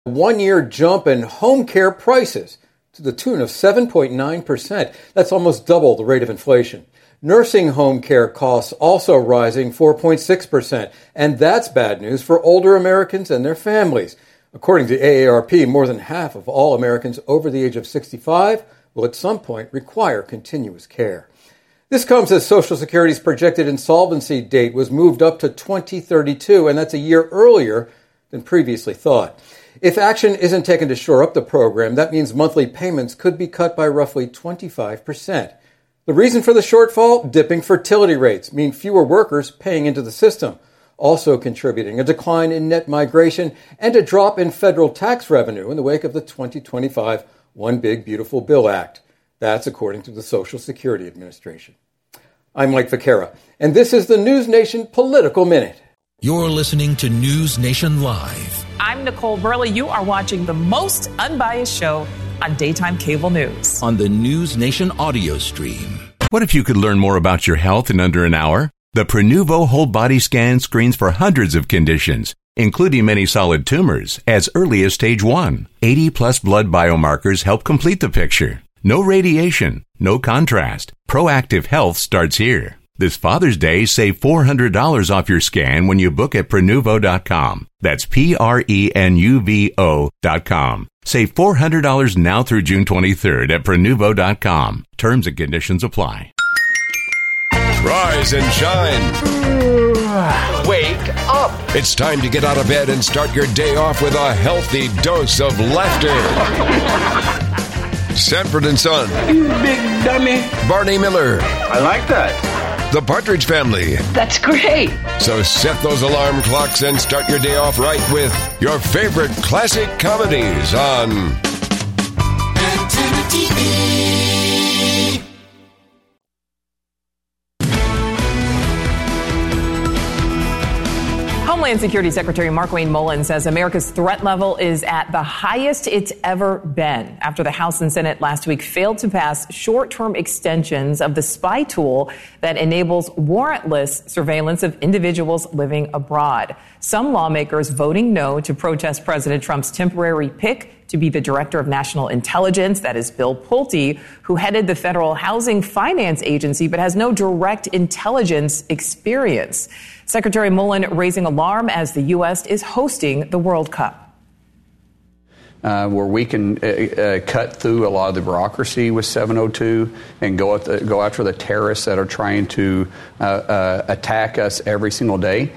1-year jump in home care prices to the tune of 7.9%. That's almost double the rate of inflation. Nursing home care costs also rising 4.6%. And that's bad news for older Americans and their families. According to AARP, more than half of all Americans over the age of 65 will at some point require continuous care. This comes as Social Security's projected insolvency date was moved up to 2032, and that's a year earlier than previously thought. If action isn't taken to shore up the program, that means monthly payments could be cut by roughly 25%. The reason for the shortfall? Dipping fertility rates mean fewer workers paying into the system, also contributing a decline in net migration and a drop in federal tax revenue in the wake of the 2025 One Big Beautiful Bill Act. That's according to the Social Security Administration. I'm Mike Vaquera, and this is the News Nation Political Minute. You're listening to News Nation Live. I'm Nicole Burley. You are watching the most unbiased show on daytime cable news. On the News Nation audio stream. What if you could learn more about your health in under an hour? The Prenuvo whole body scan screens for hundreds of conditions, including many solid tumors, as early as stage 1. 80-plus blood biomarkers help complete the picture. No radiation, no contrast. Proactive health starts here. This Father's Day, save $400 off your scan when you book at Prenuvo.com. That's Prenuvo.com. Save $400 now through June 23rd at Prenuvo.com. Terms and conditions apply. Rise and shine. Wake up. It's time to get out of bed and start your day off with a healthy dose of laughter. Sanford and Son. You big dummy. Barney Miller. I like that. The Partridge Family. That's great. So set those alarm clocks and start your day off right with your favorite classic comedies on Antenna TV. Homeland Security Secretary Markwayne Mullin says America's threat level is at the highest it's ever been after the House and Senate last week failed to pass short-term extensions of the spy tool that enables warrantless surveillance of individuals living abroad. Some lawmakers voting no to protest President Trump's temporary pick to be the Director of National Intelligence. That is Bill Pulte, who headed the Federal Housing Finance Agency but has no direct intelligence experience. Secretary Mullin raising alarm as the U.S. is hosting the World Cup. Where we can cut through a lot of the bureaucracy with 702 and go after the terrorists that are trying to attack us every single day.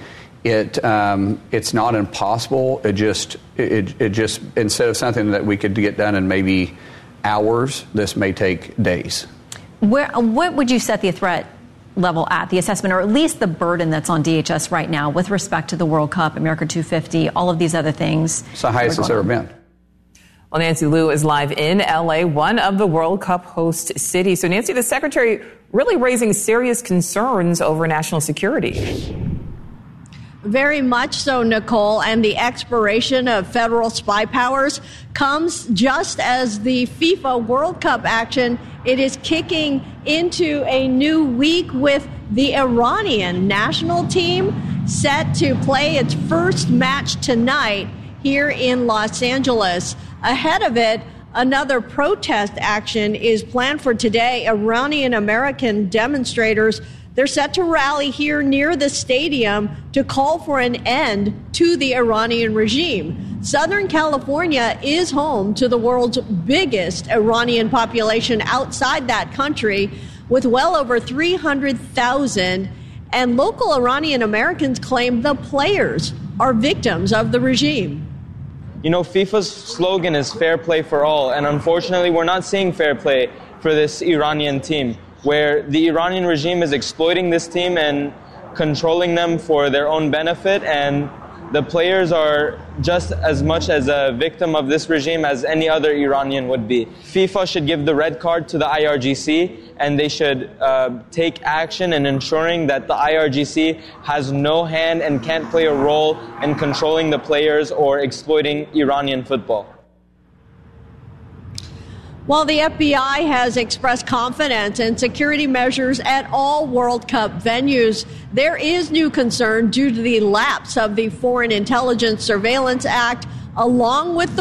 It's not impossible. It just instead of something that we could get done in maybe hours, this may take days. What would you set the threat level at, the assessment, or at least the burden that's on DHS right now with respect to the World Cup, America 250, all of these other things? It's the highest it's ever been. Well, Nancy Liu is live in L.A., one of the World Cup host cities. So, Nancy, the Secretary really raising serious concerns over national security. Very much so, Nicole, and the expiration of federal spy powers comes just as the FIFA World Cup action. It is kicking into a new week with the Iranian national team set to play its first match tonight here in Los Angeles. Ahead of it, another protest action is planned for today. Iranian American demonstrators, they're set to rally here near the stadium to call for an end to the Iranian regime. Southern California is home to the world's biggest Iranian population outside that country, with well over 300,000. And local Iranian Americans claim the players are victims of the regime. You know, FIFA's slogan is fair play for all, and unfortunately we're not seeing fair play for this Iranian team, where the Iranian regime is exploiting this team and controlling them for their own benefit, and the players are just as much as a victim of this regime as any other Iranian would be. FIFA should give the red card to the IRGC, and they should take action in ensuring that the IRGC has no hand and can't play a role in controlling the players or exploiting Iranian football. While the FBI has expressed confidence in security measures at all World Cup venues, there is new concern due to the lapse of the Foreign Intelligence Surveillance Act, along with the